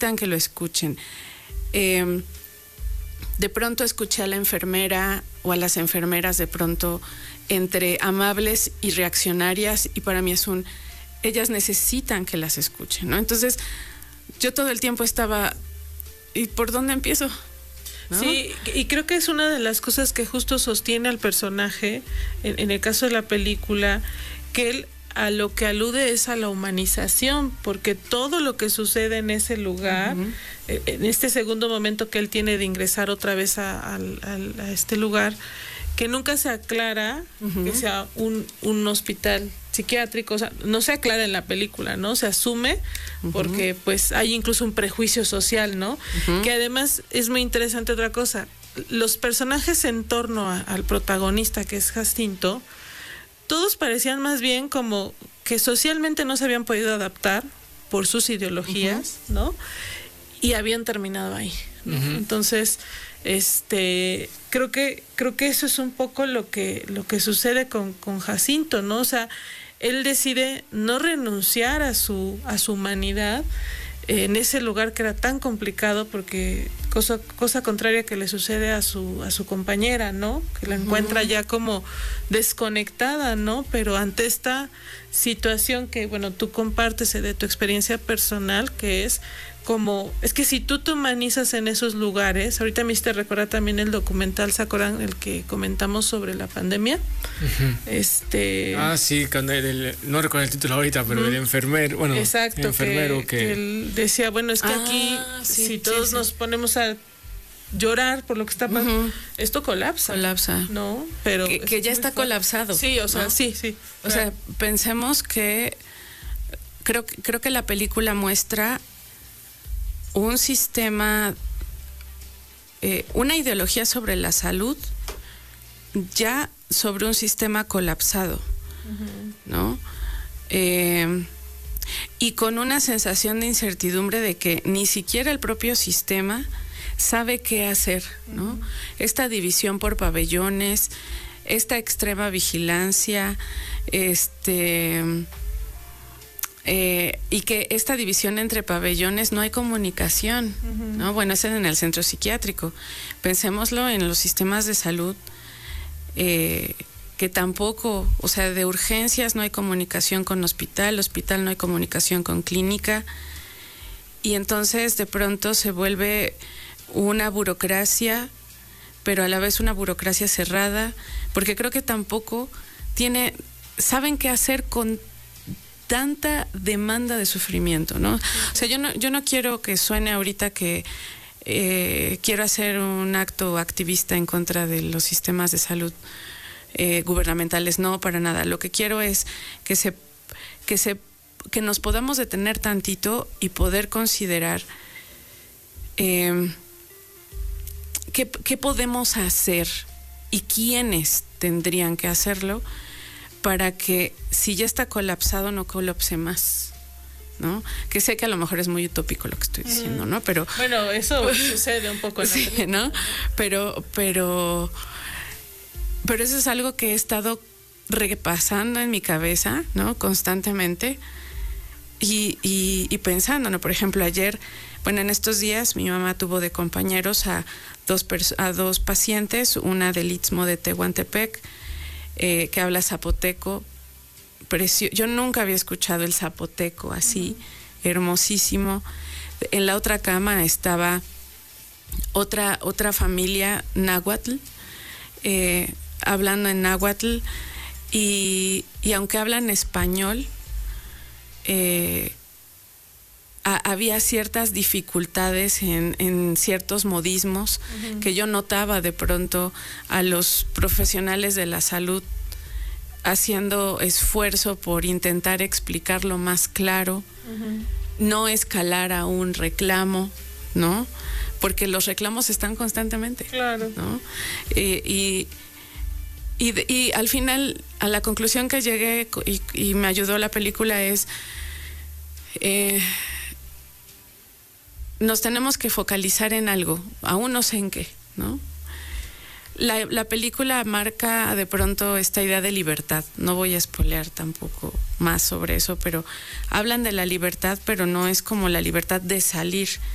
necesitan que lo escuchen. De pronto escuché a la enfermera o a las enfermeras de pronto entre amables y reaccionarias, y para mí ellas necesitan que las escuchen, ¿no? Entonces yo todo el tiempo estaba, ¿y por dónde empiezo? ¿No? Sí, y creo que es una de las cosas que justo sostiene al personaje, en el caso de la película, que él a lo que alude es a la humanización, porque todo lo que sucede en ese lugar, en este segundo momento que él tiene de ingresar otra vez a este lugar, que nunca se aclara que sea un hospital psiquiátrico, o sea, no se aclara en la película, ¿no? Se asume porque pues hay incluso un prejuicio social, ¿no? Que además es muy interesante otra cosa, los personajes en torno al protagonista, que es Jacinto, todos parecían más bien como que socialmente no se habían podido adaptar por sus ideologías, ¿no? Y habían terminado ahí, ¿no? Entonces, creo que eso es un poco lo que sucede con Jacinto, ¿no? O sea, él decide no renunciar a su humanidad en ese lugar que era tan complicado, porque cosa contraria que le sucede a su compañera, ¿no? Que la encuentra ya como desconectada, ¿no? Pero ante esta situación que, bueno, tú compartes de tu experiencia personal, que es que si tú te humanizas en esos lugares, ahorita me hiciste recordar también el documental, ¿se acuerdan? El que comentamos sobre la pandemia. Sí, no recuerdo el título ahorita, pero el enfermero, bueno, exacto, el enfermero que él decía, bueno, es que aquí, si todos nos ponemos a llorar por lo que está pasando, esto colapsa, ¿no? Pero que ya está colapsado. Sí, o sea, ¿no? Sí. O sea, pensemos que creo que la película muestra un sistema, una ideología sobre la salud, ya sobre un sistema colapsado, ¿no? Y con una sensación de incertidumbre de que ni siquiera el propio sistema sabe qué hacer, ¿no? Esta división por pabellones, esta extrema vigilancia, y que esta división entre pabellones no hay comunicación, ¿no? Bueno, es en el centro psiquiátrico. Pensémoslo en los sistemas de salud, que tampoco, o sea, de urgencias no hay comunicación con hospital no hay comunicación con clínica, y entonces de pronto se vuelve una burocracia, pero a la vez una burocracia cerrada, porque creo que tampoco saben qué hacer con tanta demanda de sufrimiento, ¿no? O sea, yo no quiero que suene ahorita que quiero hacer un acto activista en contra de los sistemas de salud gubernamentales, no, para nada. Lo que quiero es que nos podamos detener tantito y poder considerar qué podemos hacer y quiénes tendrían que hacerlo para que, si ya está colapsado, no colapse más, ¿no? Que sé que a lo mejor es muy utópico lo que estoy diciendo, ¿no? Pero bueno, eso sucede un poco en la película, ¿no? Pero eso es algo que he estado repasando en mi cabeza, ¿no? Constantemente y pensando, ¿no? Por ejemplo, ayer, bueno, en estos días mi mamá tuvo de compañeros a dos pacientes, una del Istmo de Tehuantepec, que habla zapoteco. Yo nunca había escuchado el zapoteco así, hermosísimo. En la otra cama estaba otra familia náhuatl, hablando en náhuatl, y aunque hablan español, había ciertas dificultades en ciertos modismos que yo notaba de pronto a los profesionales de la salud haciendo esfuerzo por intentar explicarlo más claro, no escalar a un reclamo, ¿no? Porque los reclamos están constantemente, claro, ¿no? Y al final, a la conclusión que llegué y me ayudó la película es nos tenemos que focalizar en algo, aún no sé en qué, ¿no? La película marca de pronto esta idea de libertad. No voy a spoilear tampoco más sobre eso, pero hablan de la libertad, pero no es como la libertad de salir